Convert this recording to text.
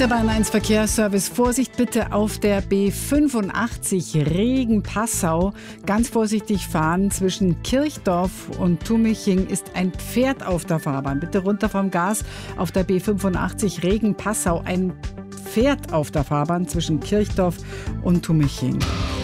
Der Bayern 1 Verkehrsservice. Vorsicht bitte auf der B85 Regen-Passau. Ganz vorsichtig fahren. Zwischen Kirchdorf und Tumiching ist ein Pferd auf der Fahrbahn. Bitte runter vom Gas. Auf der B85 Regen-Passau ein Pferd auf der Fahrbahn zwischen Kirchdorf und Tumiching.